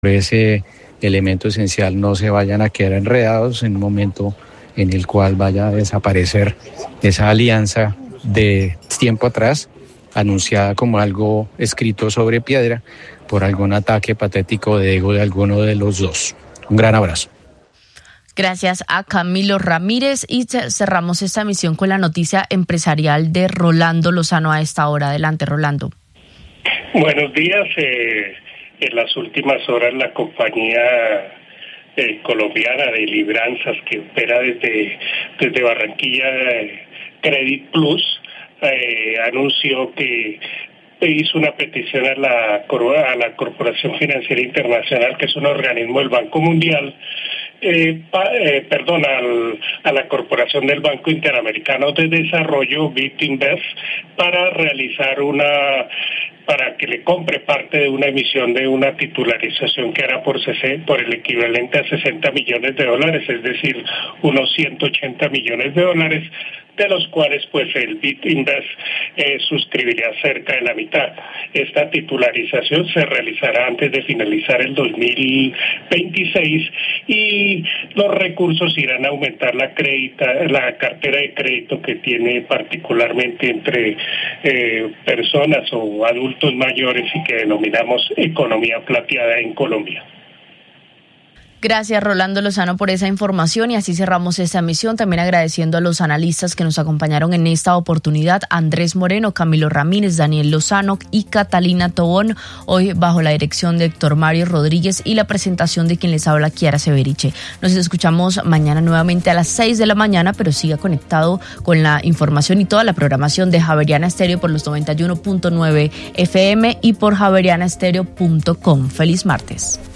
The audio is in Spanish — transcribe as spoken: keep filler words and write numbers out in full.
ese elemento esencial no se vayan a quedar enredados en un momento en el cual vaya a desaparecer esa alianza de tiempo atrás, anunciada como algo escrito sobre piedra por algún ataque patético de ego de alguno de los dos. Un gran abrazo. Gracias a Camilo Ramírez y cerramos esta emisión con la noticia empresarial de Rolando Lozano a esta hora. Adelante, Rolando. Buenos días. Eh, en las últimas horas la compañía eh, colombiana de libranzas que opera desde, desde Barranquilla, eh, Credit Plus, eh, anunció que hizo una petición a la, a la Corporación Financiera Internacional, que es un organismo del Banco Mundial, Eh, pa, eh, perdón, al, a la Corporación del Banco Interamericano de Desarrollo, BitInvest, para realizar una, para que le compre parte de una emisión de una titularización que era por, por el equivalente a sesenta millones de dólares, es decir, unos ciento ochenta millones de dólares, de los cuales pues el BitInvest eh, suscribiría cerca de la mitad. Esta titularización se realizará antes de finalizar el dos mil veintiséis y los recursos irán a aumentar la crédita, la cartera de crédito que tiene particularmente entre eh, personas o adultos mayores y que denominamos economía plateada en Colombia. Gracias, Rolando Lozano, por esa información y así cerramos esta emisión, también agradeciendo a los analistas que nos acompañaron en esta oportunidad, Andrés Moreno, Camilo Ramírez, Daniel Lozano y Catalina Tobón, hoy bajo la dirección de Héctor Mario Rodríguez y la presentación de quien les habla, Kiara Severiche. Nos escuchamos mañana nuevamente a las seis de la mañana, pero siga conectado con la información y toda la programación de Javeriana Estéreo por los noventa y uno punto nueve F M y por javeriana estéreo punto com. Feliz martes.